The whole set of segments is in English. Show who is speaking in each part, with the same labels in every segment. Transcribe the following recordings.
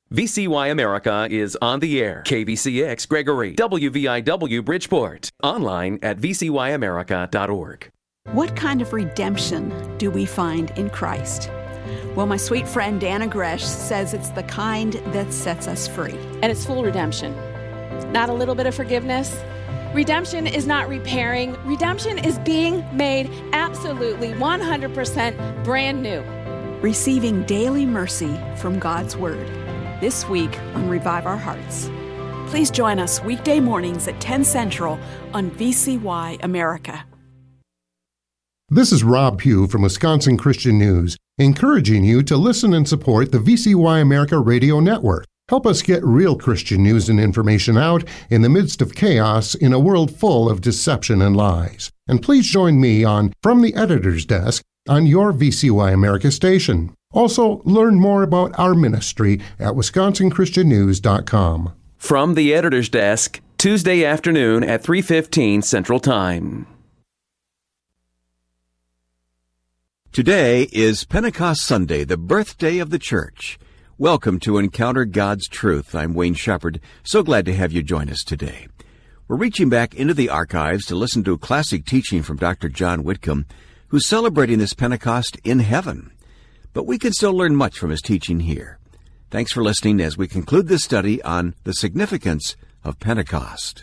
Speaker 1: VCY America is on the air. KVCX Gregory, WVIW Bridgeport. Online at vcyamerica.org.
Speaker 2: What kind of redemption do we find in Christ? Well, my sweet friend Dana Gresh says it's the kind that sets us free.
Speaker 3: And it's full redemption. Not a little bit of forgiveness. Redemption is not repairing. Redemption is being made absolutely 100% brand new.
Speaker 2: Receiving daily mercy from God's Word. This week on Revive Our Hearts. Please join us weekday mornings at 10 Central on VCY America.
Speaker 4: This is Rob Pugh from Wisconsin Christian News, encouraging you to listen and support the VCY America Radio Network. Help us get real Christian news and information out in the midst of chaos in a world full of deception and lies. And please join me on From the Editor's Desk on your VCY America station. Also, learn more about our ministry at wisconsinchristiannews.com.
Speaker 1: From the Editor's Desk, Tuesday afternoon at 3:15 Central Time.
Speaker 5: Today is Pentecost Sunday, the birthday of the church. Welcome to Encounter God's Truth. I'm Wayne Shepherd. So glad to have you join us today. We're reaching back into the archives to listen to a classic teaching from Dr. John Whitcomb, who's celebrating this Pentecost in heaven. But we can still learn much from his teaching here. Thanks for listening as we conclude this study on the significance of Pentecost.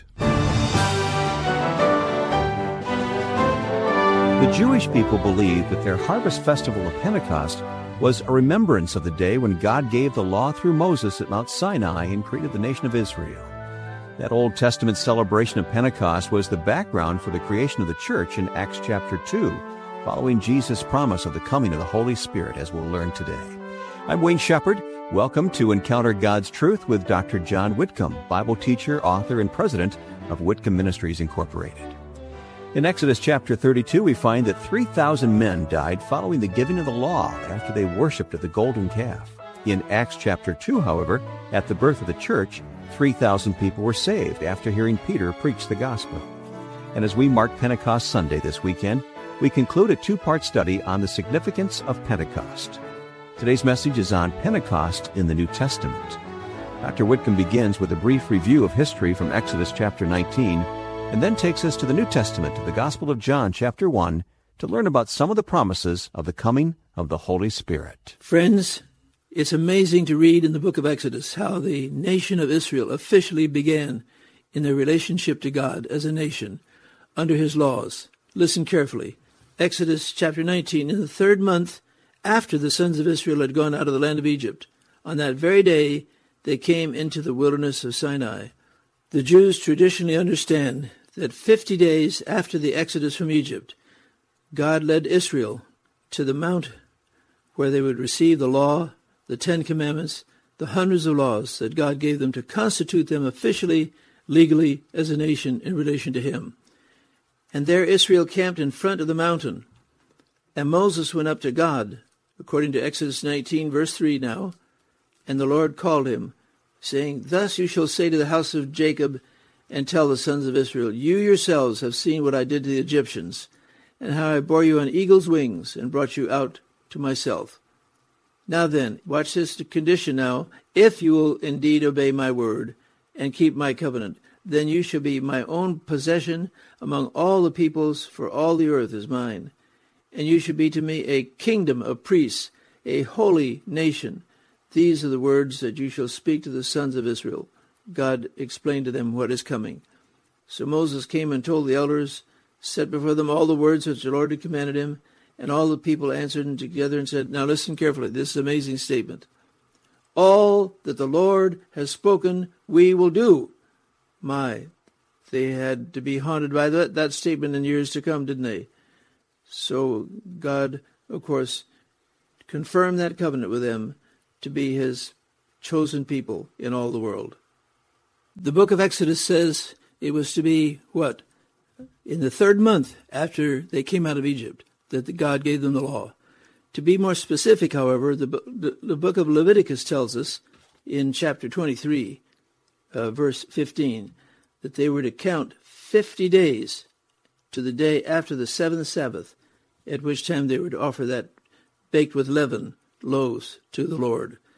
Speaker 6: The Jewish people believed that their harvest festival of Pentecost was a remembrance of the day when God gave the law through Moses at Mount Sinai and created the nation of Israel. That Old Testament celebration of Pentecost was the background for the creation of the church in Acts chapter 2, following Jesus' promise of the coming of the Holy Spirit, as we'll learn today. I'm Wayne Shepherd. Welcome to Encounter God's Truth with Dr. John Whitcomb, Bible teacher, author, and president of Whitcomb Ministries, Incorporated. In Exodus chapter 32, we find that 3,000 men died following the giving of the law after they worshipped at the golden calf. In Acts chapter 2, however, at the birth of the church, 3,000 people were saved after hearing Peter preach the gospel. And as we mark Pentecost Sunday this weekend, we conclude a two-part study on the significance of Pentecost. Today's message is on Pentecost in the New Testament. Dr. Whitcomb begins with a brief review of history from Exodus chapter 19, and then takes us to the New Testament, to the Gospel of John chapter 1, to learn about some of the promises of the coming of the Holy Spirit.
Speaker 7: Friends, it's amazing to read in the book of Exodus how the nation of Israel officially began in their relationship to God as a nation under His laws. Listen carefully. Exodus chapter 19, in the 3rd month after the sons of Israel had gone out of the land of Egypt, on that very day they came into the wilderness of Sinai. The Jews traditionally understand that 50 days after the exodus from Egypt, God led Israel to the mount where they would receive the law, the 10 Commandments, the hundreds of laws that God gave them to constitute them officially, legally, as a nation in relation to Him. And there Israel camped in front of the mountain. And Moses went up to God, according to Exodus 19, verse 3 now. And the Lord called him, saying, Thus you shall say to the house of Jacob, and tell the sons of Israel, You yourselves have seen what I did to the Egyptians, and how I bore you on eagle's wings, and brought you out to myself. Now then, watch this condition now. If you will indeed obey my word, and keep my covenant, then you shall be my own possession among all the peoples, for all the earth is mine. And you shall be to me a kingdom of priests, a holy nation. These are the words that you shall speak to the sons of Israel. God explained to them what is coming. So Moses came and told the elders, set before them all the words which the Lord had commanded him, and all the people answered together and said, Now listen carefully, this is an amazing statement. All that the Lord has spoken, we will do. My, they had to be haunted by that statement in years to come, didn't they? So God, of course, confirmed that covenant with them to be His chosen people in all the world. The book of Exodus says it was to be, what? In the 3rd month after they came out of Egypt, that God gave them the law. To be more specific, however, the book of Leviticus tells us in chapter 23, verse 15, that they were to count 50 days to the day after the 7th Sabbath, at which time they were to offer that baked with leaven loaves to the Lord.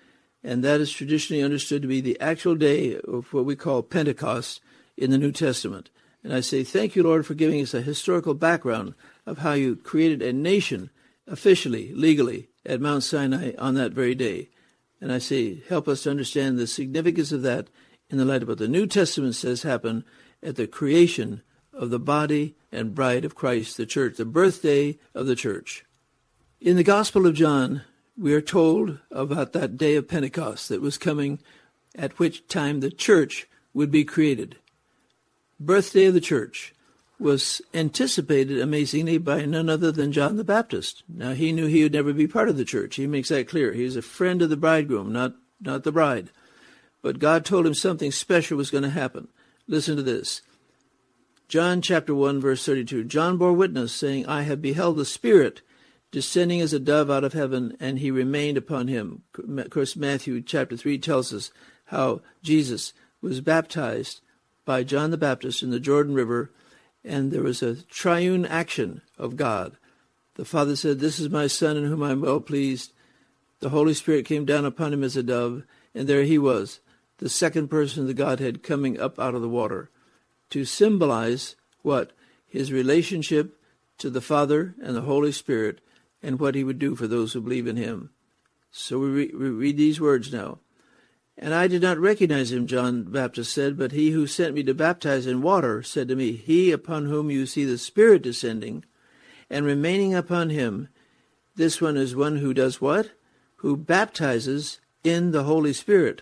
Speaker 7: and that is traditionally understood to be the actual day of what we call Pentecost in the New Testament. And I say, thank you, Lord, for giving us a historical background of how you created a nation officially, legally, at Mount Sinai on that very day. And I say, help us to understand the significance of that in the light of what the New Testament says happened at the creation of the body and bride of Christ, the church, the birthday of the church. In the Gospel of John, we are told about that day of Pentecost that was coming, at which time the church would be created. Birthday of the church was anticipated amazingly by none other than John the Baptist. Now, he knew he would never be part of the church. He makes that clear. He was a friend of the bridegroom, not the bride. But God told him something special was going to happen. Listen to this. John chapter 1, verse 32. John bore witness, saying, I have beheld the Spirit descending as a dove out of heaven, and he remained upon him. Of course, Matthew chapter 3 tells us how Jesus was baptized by John the Baptist in the Jordan River, and there was a triune action of God. The Father said, this is my Son in whom I am well pleased. The Holy Spirit came down upon him as a dove, and there he was, the second person of the Godhead coming up out of the water, to symbolize what? His relationship to the Father and the Holy Spirit, and what he would do for those who believe in him. So we read these words now. And I did not recognize him, John the Baptist said, but he who sent me to baptize in water said to me, he upon whom you see the Spirit descending and remaining upon him, this one is one who does what? Who baptizes in the Holy Spirit.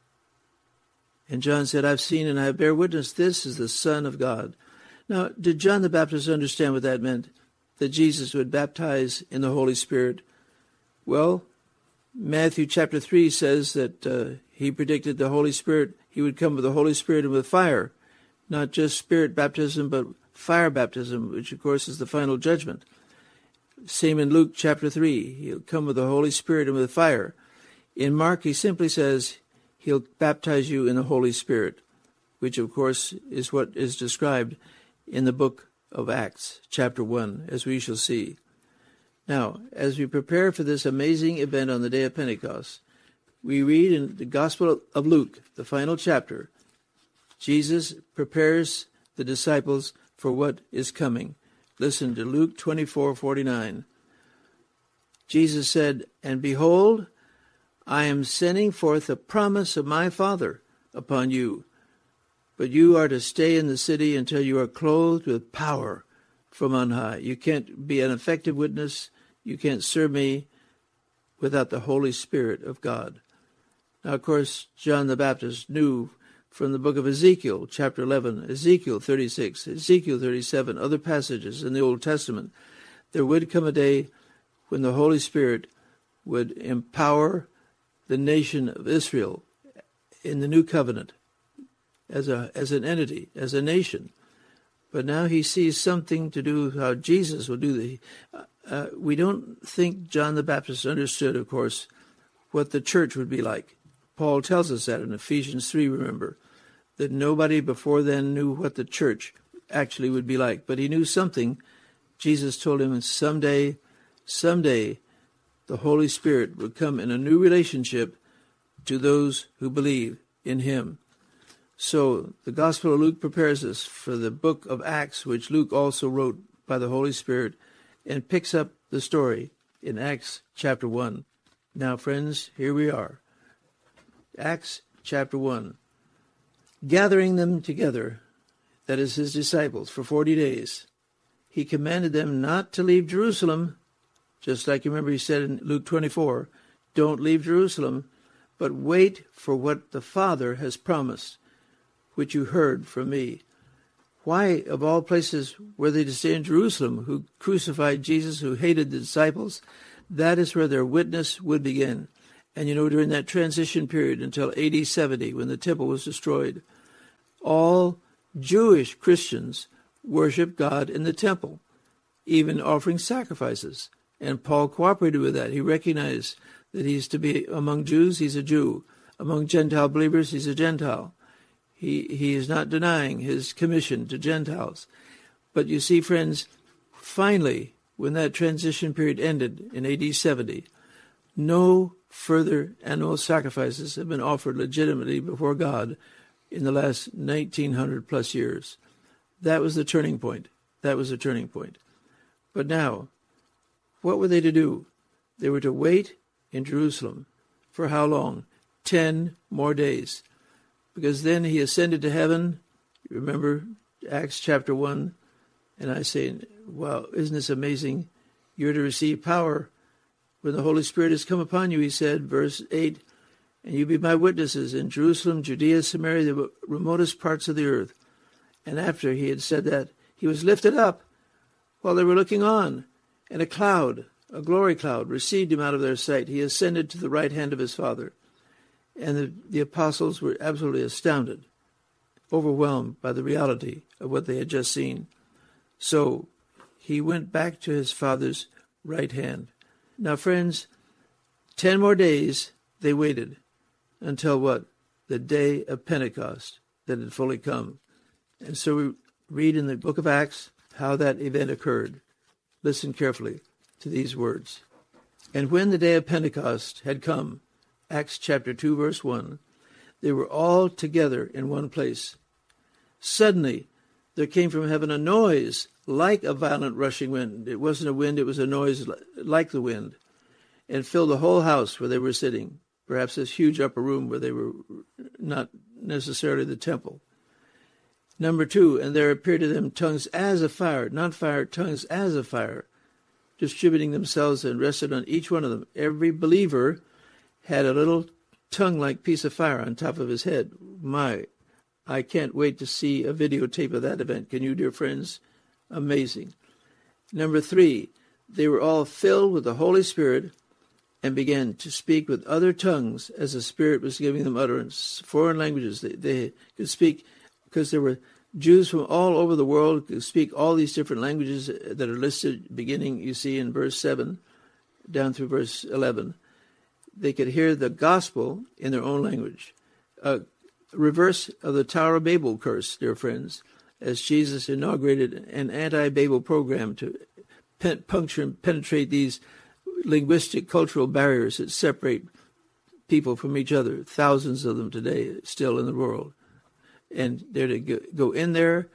Speaker 7: And John said, I've seen and I bear witness, this is the Son of God. Now, did John the Baptist understand what that meant? That Jesus would baptize in the Holy Spirit? Well, Matthew chapter 3 says that he predicted the Holy Spirit, he would come with the Holy Spirit and with fire. Not just Spirit baptism, but fire baptism, which of course is the final judgment. Same in Luke chapter 3. He'll come with the Holy Spirit and with fire. In Mark, he simply says he'll baptize you in the Holy Spirit, which of course is what is described in the book of Acts, chapter 1, as we shall see. Now, as we prepare for this amazing event on the day of Pentecost, we read in the Gospel of Luke, the final chapter, Jesus prepares the disciples for what is coming. Listen to Luke 24:49. Jesus said, and behold, I am sending forth the promise of my Father upon you, but you are to stay in the city until you are clothed with power from on high. You can't be an effective witness. You can't serve me without the Holy Spirit of God. Now, of course, John the Baptist knew from the book of Ezekiel, chapter 11, Ezekiel 36, Ezekiel 37, other passages in the Old Testament, there would come a day when the Holy Spirit would empower the nation of Israel in the new covenant as an entity, as a nation. But now he sees something to do with how Jesus will do we don't think John the Baptist understood, of course, what the church would be like. Paul tells us that in Ephesians 3, remember, that nobody before then knew what the church actually would be like. But he knew something. Jesus told him someday, the Holy Spirit would come in a new relationship to those who believe in him. So the Gospel of Luke prepares us for the book of Acts, which Luke also wrote by the Holy Spirit, and picks up the story in Acts chapter 1. Now, friends, here we are. Acts chapter 1. Gathering them together, that is his disciples, for 40 days, he commanded them not to leave Jerusalem, just like you remember he said in Luke 24, don't leave Jerusalem, but wait for what the Father has promised, which you heard from me. Why, of all places, were they to stay in Jerusalem, who crucified Jesus, who hated the disciples? That is where their witness would begin. And you know, during that transition period until AD 70, when the temple was destroyed, all Jewish Christians worshiped God in the temple, even offering sacrifices. And Paul cooperated with that. He recognized that he's to be among Jews, he's a Jew. Among Gentile believers, he's a Gentile. He is not denying his commission to Gentiles. But you see, friends, finally, when that transition period ended in AD 70, no further animal sacrifices have been offered legitimately before God in the last 1900 plus years. That was the turning point. That was the turning point. But now, what were they to do? They were to wait in Jerusalem. For how long? 10 more days. Because then he ascended to heaven. You remember Acts chapter 1? And I say, wow, isn't this amazing? You're to receive power when the Holy Spirit has come upon you, he said, verse 8, and you be my witnesses in Jerusalem, Judea, Samaria, the remotest parts of the earth. And after he had said that, he was lifted up while they were looking on, and a cloud, a glory cloud, received him out of their sight. He ascended to the right hand of his Father. And the apostles were absolutely astounded, overwhelmed by the reality of what they had just seen. So he went back to his Father's right hand. Now, friends, 10 more days they waited until what? The day of Pentecost that had fully come. And so we read in the book of Acts how that event occurred. Listen carefully to these words. And when the day of Pentecost had come, Acts chapter 2, verse 1, they were all together in one place. Suddenly there came from heaven a noise like a violent rushing wind. It wasn't a wind, it was a noise like the wind, and filled the whole house where they were sitting, perhaps this huge upper room where they were, not necessarily the temple. Number 2, and there appeared to them tongues as of fire, not fire, tongues as of fire, distributing themselves, and rested on each one of them. Every believer had a little tongue-like piece of fire on top of his head. My, I can't wait to see a videotape of that event. Can you, dear friends? Amazing. Number 3, they were all filled with the Holy Spirit and began to speak with other tongues as the Spirit was giving them utterance. Foreign languages they could speak, because there were Jews from all over the world who could speak all these different languages that are listed beginning, you see, in verse 7 down through verse 11. They could hear the gospel in their own language. Reverse of the Tower of Babel curse, dear friends, as Jesus inaugurated an anti-Babel program to puncture and penetrate these linguistic, cultural barriers that separate people from each other, thousands of them today still in the world. And they're to go in there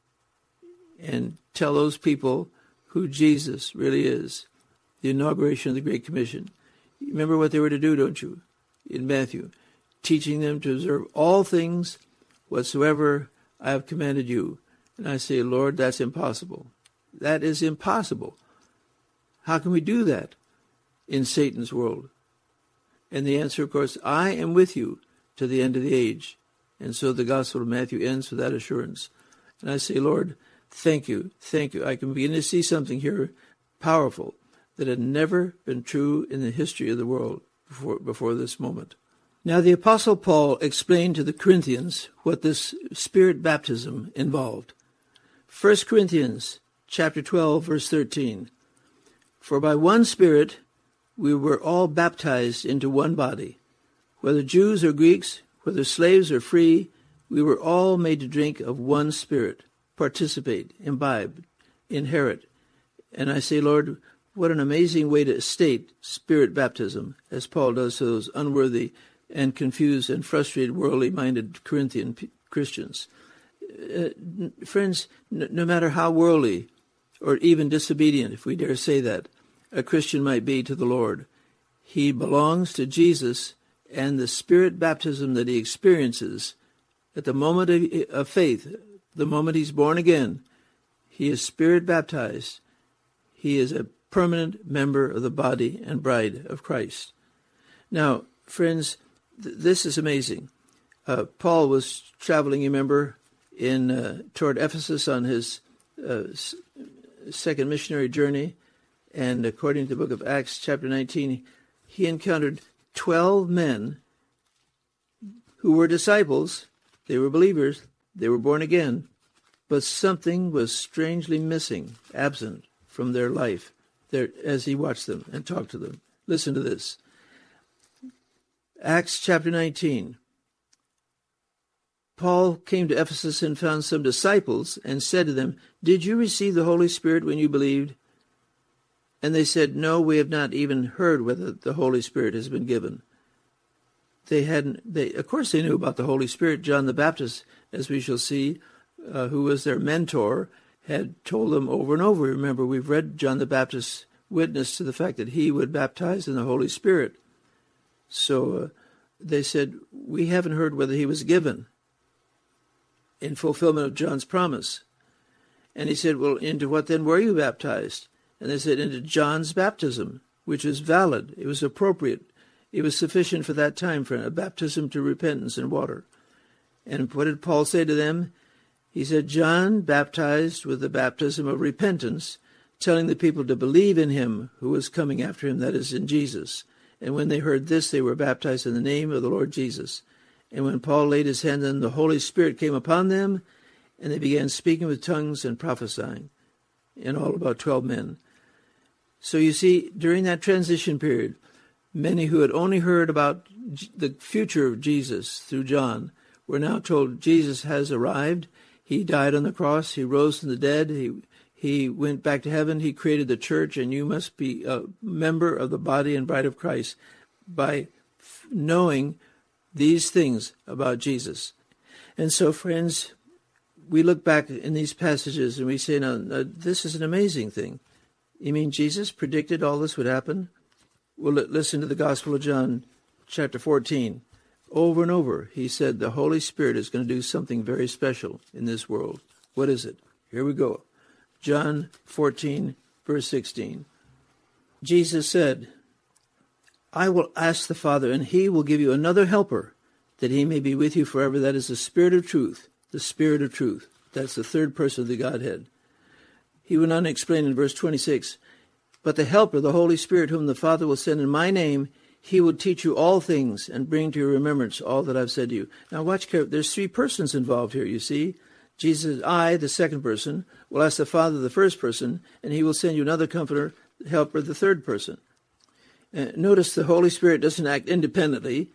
Speaker 7: and tell those people who Jesus really is, the inauguration of the Great Commission. You remember what they were to do, don't you, in Matthew? Teaching them to observe all things whatsoever I have commanded you. And I say, Lord, that's impossible. That is impossible. How can we do that in Satan's world? And the answer, of course, I am with you to the end of the age. And so the Gospel of Matthew ends with that assurance. And I say, Lord, thank you, thank you. I can begin to see something here powerful that had never been true in the history of the world before this moment. Now the Apostle Paul explained to the Corinthians what this Spirit baptism involved. 1 Corinthians chapter 12, verse 13. For by one Spirit we were all baptized into one body, whether Jews or Greeks, whether slaves or free, we were all made to drink of one Spirit, participate, imbibe, inherit. And I say, Lord, what an amazing way to state Spirit baptism, as Paul does to those unworthy and confused and frustrated, worldly-minded Corinthian Christians. Friends, no matter how worldly or even disobedient, if we dare say that, a Christian might be to the Lord, he belongs to Jesus, and the Spirit baptism that he experiences at the moment of faith, the moment he's born again, he is Spirit baptized. He is a permanent member of the body and bride of Christ. Now, friends, this is amazing. Paul was traveling, you remember, toward Ephesus on his second missionary journey, and according to the book of Acts chapter 19, he encountered 12 men who were disciples. They were believers. They were born again. But something was strangely missing, absent from their life as he watched them and talked to them. Listen to this. Acts chapter 19. Paul came to Ephesus and found some disciples and said to them, Did you receive the Holy Spirit when you believed? And they said, no, we have not even heard whether the Holy Spirit has been given. Of course they knew about the Holy Spirit. John the Baptist, as we shall see, who was their mentor, had told them over and over. Remember, we've read John the Baptist's witness to the fact that he would baptize in the Holy Spirit. So they said, we haven't heard whether he was given in fulfillment of John's promise. And he said, well, into what then were you baptized? And they said, into John's baptism, which is valid. It was appropriate. It was sufficient for that time for a baptism to repentance in water. And what did Paul say to them? He said, John baptized with the baptism of repentance, telling the people to believe in him who was coming after him, that is, in Jesus. And when they heard this, they were baptized in the name of the Lord Jesus. And when Paul laid his hand on them, the Holy Spirit came upon them, and they began speaking with tongues and prophesying, in all about 12 men. So you see, during that transition period, many who had only heard about the future of Jesus through John were now told Jesus has arrived. He died on the cross. He rose from the dead. He went back to heaven. He created the church, and you must be a member of the body and bride of Christ by knowing these things about Jesus. And so, friends, we look back in these passages and we say, now, this is an amazing thing. You mean Jesus predicted all this would happen? Well, listen to the Gospel of John, chapter 14. Over and over, he said the Holy Spirit is going to do something very special in this world. What is it? Here we go. John 14, verse 16. Jesus said, I will ask the Father, and he will give you another helper, that he may be with you forever. That is the Spirit of truth. The Spirit of truth. That's the third person of the Godhead. He went on to explain in verse 26, but the helper, the Holy Spirit, whom the Father will send in my name, he will teach you all things and bring to your remembrance all that I've said to you. Now watch carefully. There's three persons involved here, you see. Jesus, I, the second person, will ask the Father, the first person, and he will send you another comforter, helper, the third person. Notice the Holy Spirit doesn't act independently.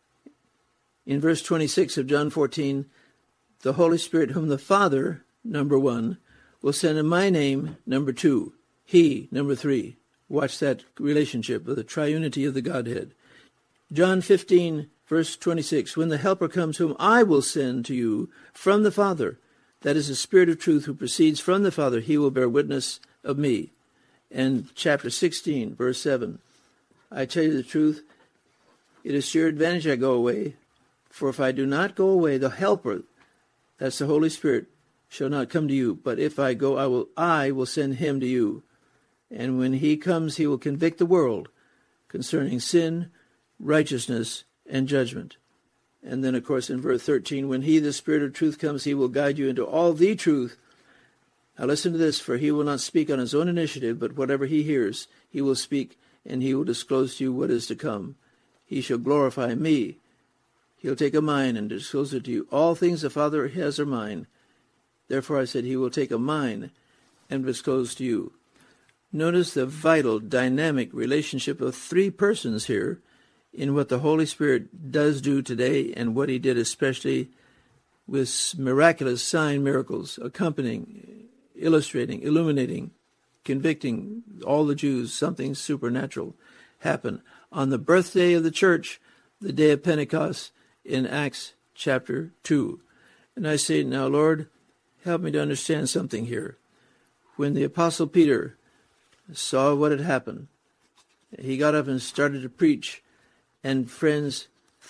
Speaker 7: In verse 26 of John 14, the Holy Spirit, whom the Father, number one, will send in my name, number two. He, number three. Watch that relationship of the triunity of the Godhead. John 15, verse 26, when the Helper comes, whom I will send to you from the Father, that is the Spirit of truth who proceeds from the Father, he will bear witness of me. And chapter 16, verse 7, I tell you the truth, it is to your advantage I go away, for if I do not go away, the Helper, that's the Holy Spirit, shall not come to you. But if I go, I will send him to you. And when he comes, he will convict the world concerning sin, righteousness, and judgment. And then, of course, in verse 13, when he, the Spirit of truth, comes, he will guide you into all the truth. Now listen to this, for he will not speak on his own initiative, but whatever he hears, he will speak, and he will disclose to you what is to come. He shall glorify me. He'll take of mine and disclose it to you. All things the Father has are mine. Therefore I said, he will take of mine and disclose to you. Notice the vital, dynamic relationship of three persons here in what the Holy Spirit does do today and what he did especially with miraculous sign miracles, accompanying, illustrating, illuminating, convicting all the Jews. Something supernatural happened on the birthday of the church, the day of Pentecost, in Acts chapter 2. And I say, now, Lord, help me to understand something here. When the Apostle Peter saw what had happened, he got up and started to preach. And friends,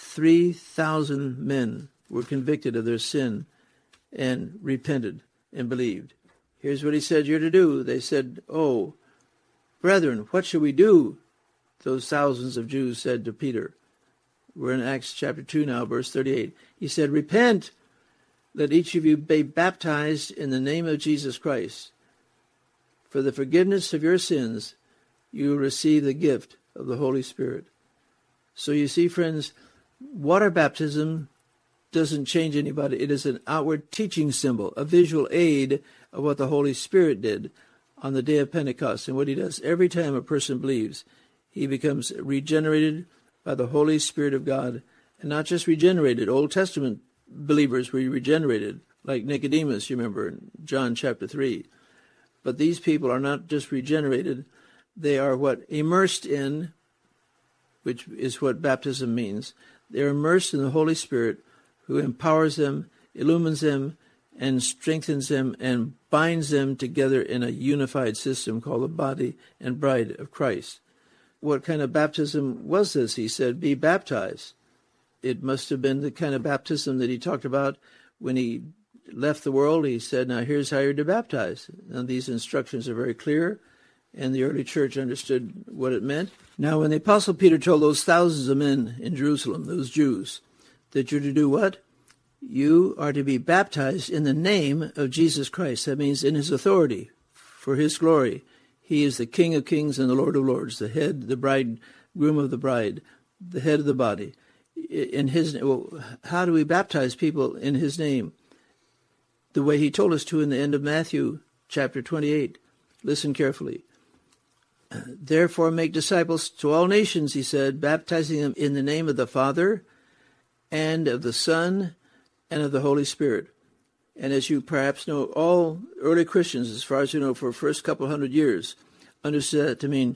Speaker 7: 3,000 men were convicted of their sin and repented and believed. Here's what he said you're to do. They said, oh, brethren, what shall we do? Those thousands of Jews said to Peter. We're in Acts chapter 2 now, verse 38. He said, repent, let each of you be baptized in the name of Jesus Christ. For the forgiveness of your sins, you will receive the gift of the Holy Spirit. So you see, friends, water baptism doesn't change anybody. It is an outward teaching symbol, a visual aid of what the Holy Spirit did on the day of Pentecost. And what he does every time a person believes, he becomes regenerated by the Holy Spirit of God. And not just regenerated. Old Testament believers were regenerated, like Nicodemus, you remember, in John chapter 3. But these people are not just regenerated, They are what? Immersed in, which is what baptism means. They're immersed in the Holy Spirit, who empowers them, illumines them, and strengthens them, and binds them together in a unified system called the body and bride of Christ. What kind of baptism was this? He said, be baptized. It must have been the kind of baptism that he talked about when he left the world. He said, now here's how you're to baptize. Now these instructions are very clear, and the early church understood what it meant. Now when the Apostle Peter told those thousands of men in Jerusalem, those Jews, that you're to do what? You are to be baptized in the name of Jesus Christ. That means in his authority, for his glory. He is the King of kings and the Lord of lords, the head, the bridegroom of the bride, the head of the body. In his well, how do we baptize people in his name? The way he told us to in the end of Matthew chapter 28. Listen carefully. Therefore make disciples to all nations, he said, baptizing them in the name of the Father and of the Son and of the Holy Spirit. And as you perhaps know, all early Christians, as far as you know, for the first couple hundred years, understood that to mean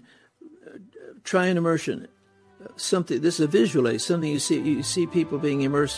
Speaker 7: try and immersion. Something. This is a visual aid. Something you see. You see people being immersed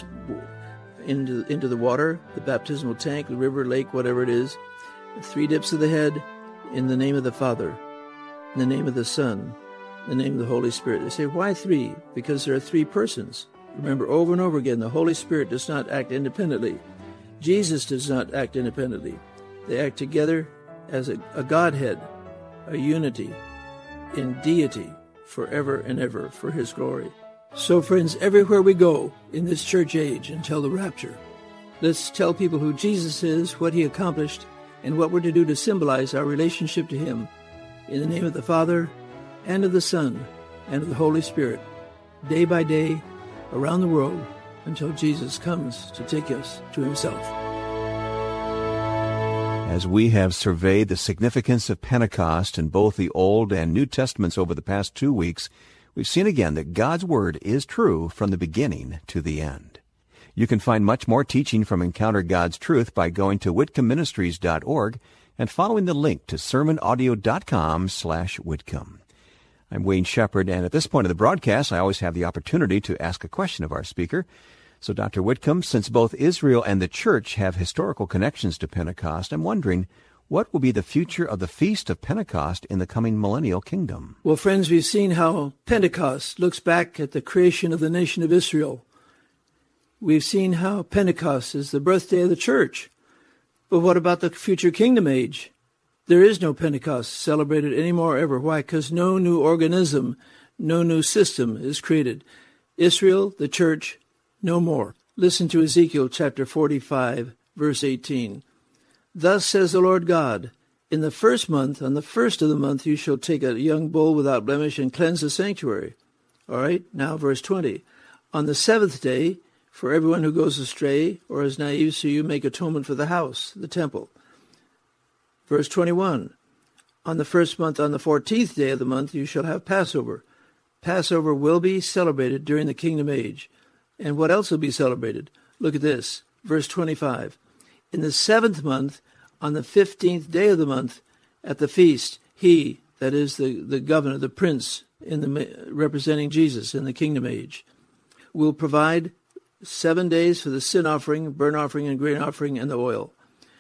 Speaker 7: into the water, the baptismal tank, the river, lake, whatever it is. 3 dips of the head in the name of the Father, in the name of the Son, in the name of the Holy Spirit. They say, why 3? Because there are 3 persons. Remember, over and over again, the Holy Spirit does not act independently. Jesus does not act independently. They act together as a Godhead, a unity in deity forever and ever for his glory. So, friends, everywhere we go in this church age until the rapture, let's tell people who Jesus is, what he accomplished, and what we're to do to symbolize our relationship to him in the name of the Father and of the Son and of the Holy Spirit, day by day, around the world, until Jesus comes to take us to himself.
Speaker 6: As we have surveyed the significance of Pentecost in both the Old and New Testaments over the past 2 weeks, we've seen again that God's Word is true from the beginning to the end. You can find much more teaching from Encounter God's Truth by going to whitcombministries.org and following the link to sermonaudio.com/Whitcomb. I'm Wayne Shepherd, and at this point of the broadcast, I always have the opportunity to ask a question of our speaker. So, Dr. Whitcomb, since both Israel and the Church have historical connections to Pentecost, I'm wondering, what will be the future of the Feast of Pentecost in the coming millennial kingdom?
Speaker 7: Well, friends, we've seen how Pentecost looks back at the creation of the nation of Israel. We've seen how Pentecost is the birthday of the Church. But what about the future kingdom age? There is no Pentecost celebrated anymore ever. Why? Because no new organism, no new system is created. Israel, the Church, no more. Listen to Ezekiel chapter 45, verse 18. Thus says the Lord God, in the first month, on the first of the month, you shall take a young bull without blemish and cleanse the sanctuary. All right, now verse 20. On the 7th day, for everyone who goes astray or is naive, so you make atonement for the house, the temple. Verse 21. On the first month, on the 14th day of the month, you shall have Passover. Passover will be celebrated during the kingdom age. And what else will be celebrated? Look at this, verse 25. In the 7th month, on the 15th day of the month, at the feast, he, that is the governor, the prince, representing Jesus in the kingdom age, will provide 7 days for the sin offering, burnt offering, and grain offering, and the oil.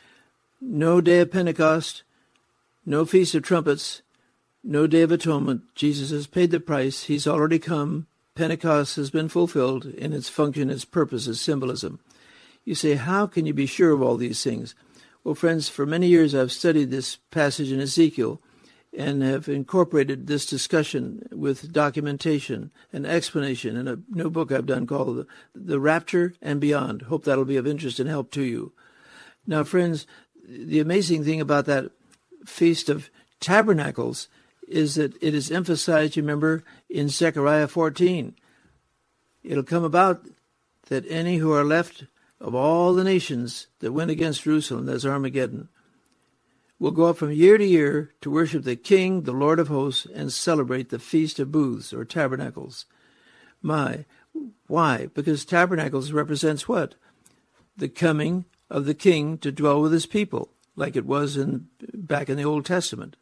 Speaker 7: No day of Pentecost, no Feast of Trumpets, no Day of Atonement. Jesus has paid the price. He's already come. Pentecost has been fulfilled in its function, its purpose, its symbolism. You say, how can you be sure of all these things? Well, friends, for many years I've studied this passage in Ezekiel and have incorporated this discussion with documentation and explanation in a new book I've done called The Rapture and Beyond. Hope that'll be of interest and help to you. Now, friends, the amazing thing about that Feast of Tabernacles is that it is emphasized, remember, in Zechariah 14. It'll come about that any who are left of all the nations that went against Jerusalem, that's Armageddon, will go up from year to year to worship the King, the Lord of hosts, and celebrate the Feast of Booths, or Tabernacles. Why? Because Tabernacles represents what? The coming of the King to dwell with his people, like it was back in the Old Testament.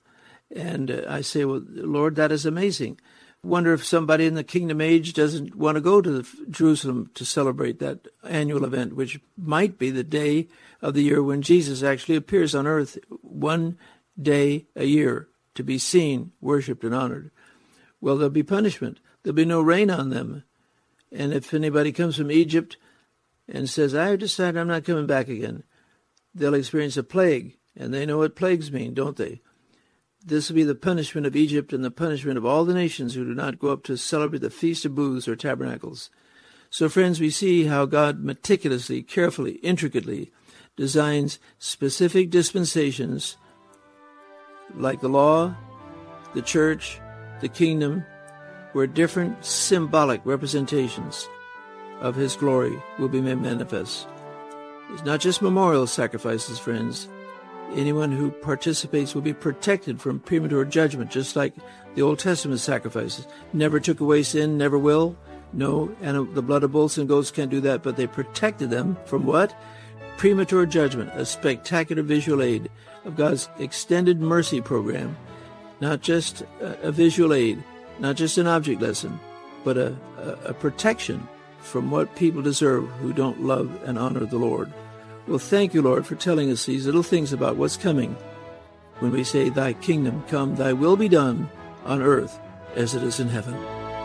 Speaker 7: And I say, well, Lord, that is amazing. Wonder if somebody in the kingdom age doesn't want to go to Jerusalem to celebrate that annual event, which might be the day of the year when Jesus actually appears on earth, one day a year, to be seen, worshipped, and honored. Well, there'll be punishment. There'll be no rain on them. And if anybody comes from Egypt and says, I've decided I'm not coming back again, they'll experience a plague. And they know what plagues mean, don't they? This will be the punishment of Egypt and the punishment of all the nations who do not go up to celebrate the Feast of Booths or Tabernacles. So, friends, we see how God meticulously, carefully, intricately designs specific dispensations like the law, the church, the kingdom, where different symbolic representations of his glory will be made manifest. It's not just memorial sacrifices, friends. Anyone who participates will be protected from premature judgment, just like the Old Testament sacrifices. Never took away sin, never will. No, and the blood of bulls and goats can't do that, but they protected them from what? Premature judgment, a spectacular visual aid of God's extended mercy program. Not just a visual aid, not just an object lesson, but a protection from what people deserve who don't love and honor the Lord. Well, thank you, Lord, for telling us these little things about what's coming when we say, Thy kingdom come, Thy will be done on earth as it is in heaven.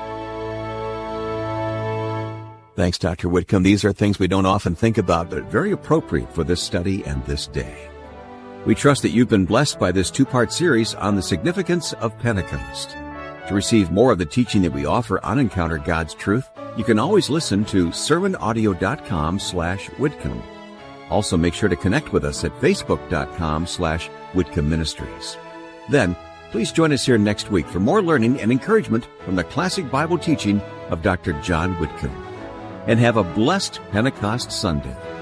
Speaker 5: Thanks, Dr. Whitcomb. These are things we don't often think about, but very appropriate for this study and this day. We trust that you've been blessed by this two-part series on the significance of Pentecost. To receive more of the teaching that we offer on Encounter God's Truth, you can always listen to sermonaudio.com/Whitcomb. Also, make sure to connect with us at facebook.com/Whitcomb Ministries. Then, please join us here next week for more learning and encouragement from the classic Bible teaching of Dr. John Whitcomb. And have a blessed Pentecost Sunday.